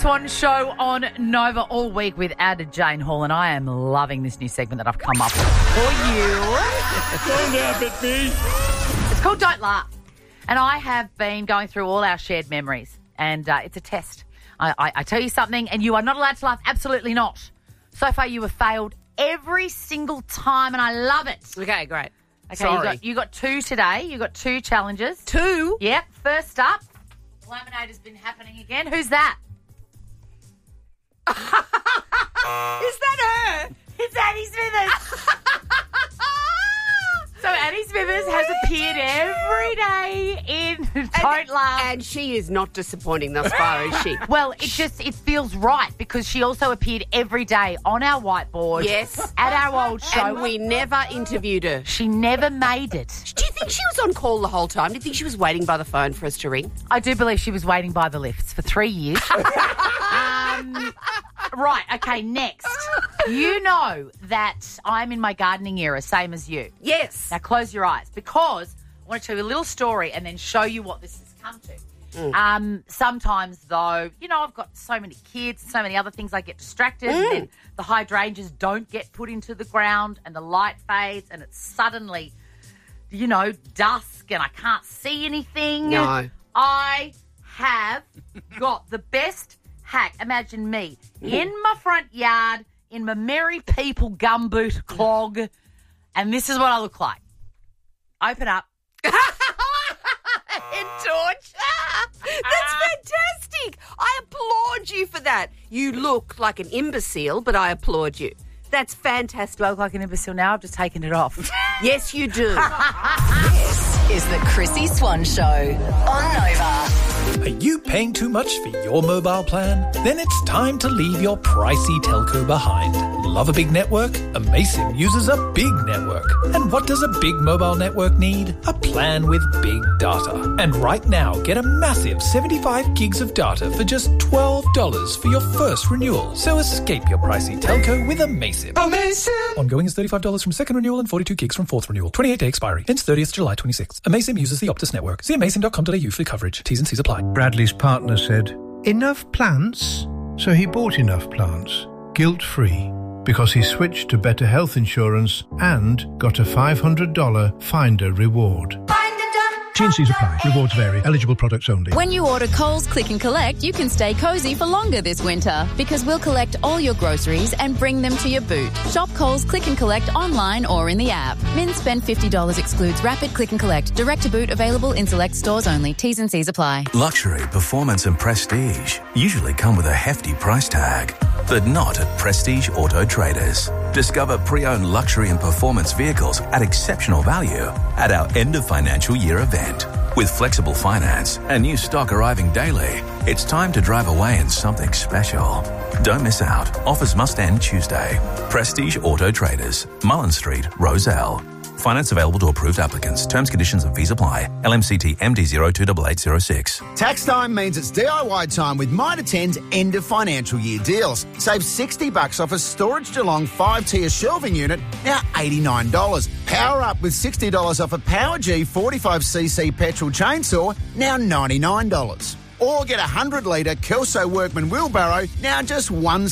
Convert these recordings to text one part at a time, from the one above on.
Swan Show on Nova all week with Jane Hall, and I am loving this new segment that I've come up with for you. Don't laugh at me. It's called Don't Laugh. And I have been going through all our shared memories, and it's a test. I tell you something, and you are not allowed to laugh. Absolutely not. So far, you have failed every single time, and I love it. Okay, great. Okay, Sorry. you got two today. You got two challenges. Two? Yep. First up, Laminator's been happening again. Who's that? Is that her? It's Annie Smithers. So Annie Smithers has appeared every day in Don't Laugh. And she is not disappointing thus far, is she? Well, it feels right because she also appeared every day on our whiteboard. Yes. At our old show. And we never interviewed her. She never made it. Do you think she was on call the whole time? Do you think she was waiting by the phone for us to ring? I do believe she was waiting by the lifts for 3 years. Right, okay, next. You know that I'm in my gardening era, same as you. Yes. Now close your eyes because I want to tell you a little story and then show you what this has come to. Sometimes, though, you know, I've got so many kids, so many other things, I get distracted and then the hydrangeas don't get put into the ground and the light fades and it's suddenly, you know, dusk and I can't see anything. No. I have got the best hack. Imagine me in my front yard in my Merry People gumboot clog, and this is what I look like. Open up. And torch. That's fantastic. I applaud you for that. You look like an imbecile, but I applaud you. That's fantastic. Do I look like an imbecile now? I've just taken it off. Yes, you do. This is the Chrissy Swan Show on Nova. Are you paying too much for your mobile plan? Then it's time to leave your pricey telco behind. Love a big network? Amaysim uses a big network. And what does a big mobile network need? A plan with big data. And right now, get a massive 75 gigs of data for just $12 for your first renewal. So escape your pricey telco with Amaysim. Amaysim. Ongoing is $35 from second renewal and 42 gigs from fourth renewal. 28-day expiry. Ends 30th July 26. Amaysim uses the Optus network. See amaysim.com.au for coverage. T's and C's apply. Bradley's partner said, "Enough plants?" So he bought enough plants, guilt-free, because he switched to better health insurance and got a $500 Finder reward. T&Cs apply. Rewards vary. Eligible products only. When you order Coles Click and Collect, you can stay cosy for longer this winter because we'll collect all your groceries and bring them to your boot. Shop Coles Click and Collect online or in the app. Min spend $50 excludes Rapid Click and Collect. Direct to boot available in select stores only. T's and C's apply. Luxury, performance and prestige usually come with a hefty price tag, but not at Prestige Auto Traders. Discover pre-owned luxury and performance vehicles at exceptional value at our end of financial year event. With flexible finance and new stock arriving daily, it's time to drive away in something special. Don't miss out. Offers must end Tuesday. Prestige Auto Traders, Mullen Street, Roselle. Finance available to approved applicants. Terms, conditions and fees apply. LMCT MD028806. Tax time means it's DIY time with Mitre 10's end of financial year deals. Save $60 off a Storage Geelong 5-tier shelving unit, now $89. Power up with $60 off a Power G 45cc petrol chainsaw, now $99. Or get a 100-litre Kelso Workman wheelbarrow, now just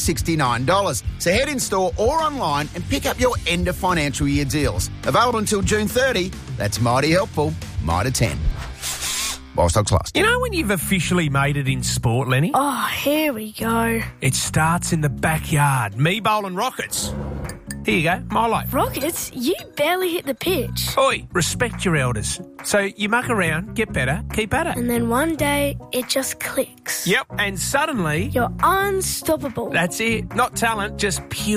$169. So head in store or online and pick up your end of financial year deals. Available until June 30. That's mighty helpful. Mitre 10. While stocks last. You know when you've officially made it in sport, Lenny? Oh, here we go. It starts in the backyard. Me bowling rockets. Here you go, Milo. Rockets? You barely hit the pitch. Oi, respect your elders. So you muck around, get better, keep at it. And then one day, it just clicks. Yep, and suddenly... You're unstoppable. That's it. Not talent, just pure